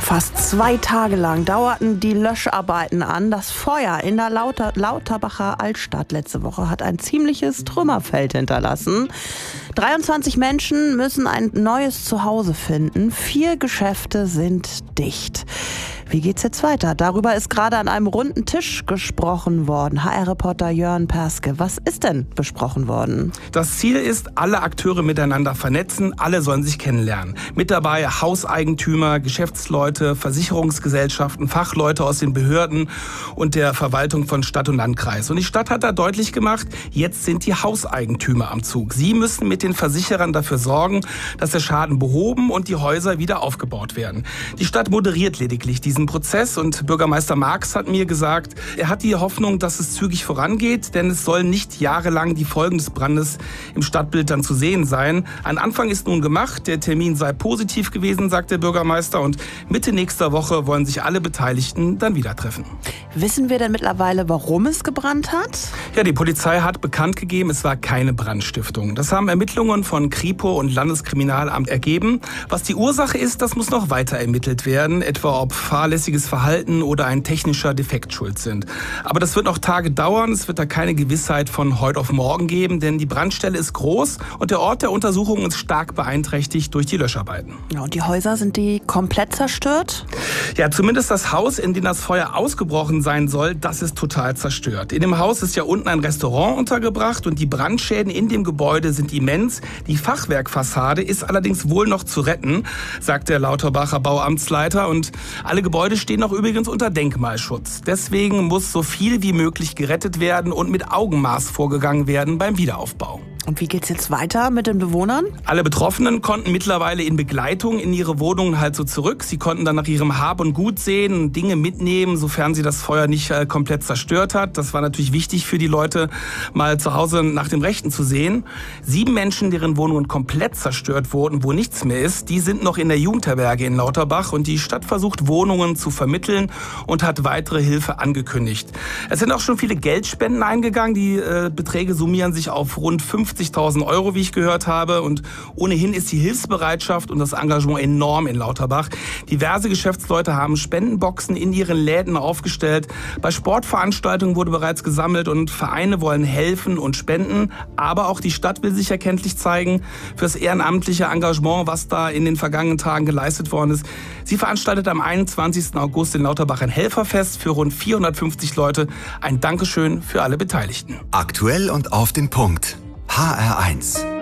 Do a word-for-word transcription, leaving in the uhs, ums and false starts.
Fast zwei Tage lang dauerten die Löscharbeiten an. Das Feuer in der Lauter, Lauterbacher Altstadt letzte Woche hat ein ziemliches Trümmerfeld hinterlassen. dreiundzwanzig Menschen müssen ein neues Zuhause finden. Vier Geschäfte sind dicht. Wie geht's jetzt weiter? Darüber ist gerade an einem runden Tisch gesprochen worden. H R-Reporter Jörn Perske, was ist denn besprochen worden? Das Ziel ist, alle Akteure miteinander vernetzen, alle sollen sich kennenlernen. Mit dabei Hauseigentümer, Geschäftsleute, Versicherungsgesellschaften, Fachleute aus den Behörden und der Verwaltung von Stadt und Landkreis. Und die Stadt hat da deutlich gemacht, jetzt sind die Hauseigentümer am Zug. Sie müssen mit den Versicherern dafür sorgen, dass der Schaden behoben und die Häuser wieder aufgebaut werden. Die Stadt moderiert lediglich diesen Prozess und Bürgermeister Marx hat mir gesagt, er hat die Hoffnung, dass es zügig vorangeht, denn es sollen nicht jahrelang die Folgen des Brandes im Stadtbild dann zu sehen sein. Ein Anfang ist nun gemacht, der Termin sei positiv gewesen, sagt der Bürgermeister, und Mitte nächster Woche wollen sich alle Beteiligten dann wieder treffen. Wissen wir denn mittlerweile, warum es gebrannt hat? Ja, die Polizei hat bekannt gegeben, es war keine Brandstiftung. Das haben Ermittlungen von Kripo und Landeskriminalamt ergeben. Was die Ursache ist, das muss noch weiter ermittelt werden, etwa ob fahrlässiges Verhalten oder ein technischer Defekt schuld sind. Aber das wird noch Tage dauern, es wird da keine Gewissheit von heute auf morgen geben, denn die Brandstelle ist groß und der Ort der Untersuchung ist stark beeinträchtigt durch die Löscharbeiten. Ja, und die Häuser, sind die komplett zerstört? Ja, zumindest das Haus, in dem das Feuer ausgebrochen sein soll, das ist total zerstört. In dem Haus ist ja unten ein Restaurant untergebracht und die Brandschäden in dem Gebäude sind immens. Die Fachwerkfassade ist allerdings wohl noch zu retten, sagt der Lauterbacher Bauamtsleiter, und alle Gebäude stehen auch übrigens unter Denkmalschutz. Deswegen muss so viel wie möglich gerettet werden und mit Augenmaß vorgegangen werden beim Wiederaufbau. Und wie geht's jetzt weiter mit den Bewohnern? Alle Betroffenen konnten mittlerweile in Begleitung in ihre Wohnungen halt so zurück. Sie konnten dann nach ihrem Hab und Gut sehen, Dinge mitnehmen, sofern sie das Feuer nicht äh, komplett zerstört hat. Das war natürlich wichtig für die Leute, mal zu Hause nach dem Rechten zu sehen. Sieben Menschen, deren Wohnungen komplett zerstört wurden, wo nichts mehr ist, die sind noch in der Jugendherberge in Lauterbach, und die Stadt versucht, Wohnungen zu vermitteln und hat weitere Hilfe angekündigt. Es sind auch schon viele Geldspenden eingegangen. Die äh, Beträge summieren sich auf rund fünfzigtausend Euro, wie ich gehört habe. Und ohnehin ist die Hilfsbereitschaft und das Engagement enorm in Lauterbach. Diverse Geschäftsleute haben Spendenboxen in ihren Läden aufgestellt. Bei Sportveranstaltungen wurde bereits gesammelt und Vereine wollen helfen und spenden. Aber auch die Stadt will sich erkenntlich zeigen für das ehrenamtliche Engagement, was da in den vergangenen Tagen geleistet worden ist. Sie veranstaltet am einundzwanzigsten August in Lauterbach ein Helferfest für rund vierhundertfünfzig Leute. Ein Dankeschön für alle Beteiligten. Aktuell und auf den Punkt. H R eins.